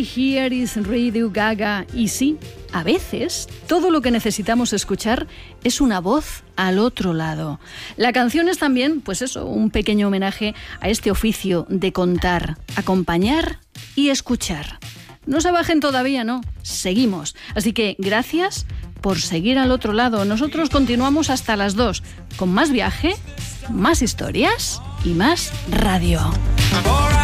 Everybody Here is Radio Gaga. Y sí, a veces todo lo que necesitamos escuchar es una voz al otro lado. La canción es también, pues eso, un pequeño homenaje a este oficio de contar, acompañar y escuchar. No se bajen todavía, no, seguimos. Así que gracias por seguir al otro lado. Nosotros continuamos hasta las 2 con más viaje, más historias y más radio.